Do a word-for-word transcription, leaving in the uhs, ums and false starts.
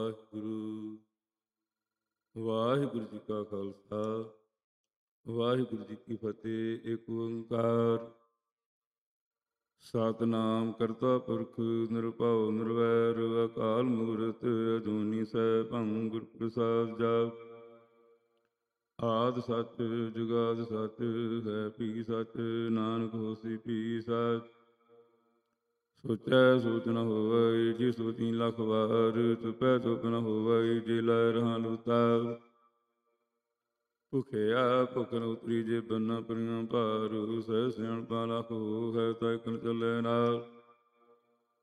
ਵਾਹਿਗੁਰੂ। ਵਾਹਿਗੁਰੂ ਜੀ ਕਾ ਖਾਲਸਾ, ਵਾਹਿਗੁਰੂ ਜੀ ਕੀ ਫਤਿਹ। ਏਕ ਓੰਕਾਰ ਸਤਿਨਾਮ ਕਰਤਾ ਪੁਰਖ ਨਿਰਭਉ ਨਿਰਵੈਰ ਅਕਾਲ ਮੂਰਤ ਅਜੂਨੀ ਸੈਭੰ ਗੁਰ ਪ੍ਰਸਾਦ ਜਪ। ਆਦਿ ਸਚ ਜੁਗਾਦਿ ਸਚ ਹੈ ਭੀ ਸਚ, ਨਾਨਕ ਹੋਸੀ ਭੀ ਸਚ। ਸੋਚੈ ਸੋਚ ਨ ਹੋਵੈ ਜੇ ਸੋਚੀ ਲੱਖ ਵਾਰ, ਚੁਪੈ ਚੁਪ ਨ ਹੋਵੈ ਜੇ ਲੈ ਰਹਾ ਲੂਤਾ। ਭੁਖਿਆ ਭੁਖ ਨ ਉਤਰੀ ਜੇ ਬੰਨਾ ਪਰੀਆਂ ਭਾਰ, ਸਹਿ ਸਿਆਣਪਾ ਲੱਖ ਹੋਵੈ ਤਾਂ ਇਕ ਨ ਚੱਲੈ ਨਾਲ।